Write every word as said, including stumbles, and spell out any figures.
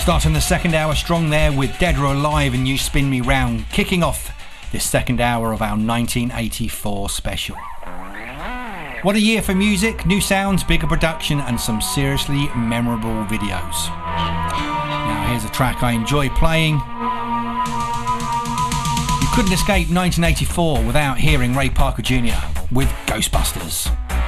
Starting the second hour strong there with Dead or Alive and You Spin Me Round, kicking off this second hour of our nineteen eighty-four special. What a year for music, new sounds, bigger production and some seriously memorable videos. Now here's a track I enjoy playing. You couldn't escape nineteen eighty-four without hearing Ray Parker Junior with Ghostbusters.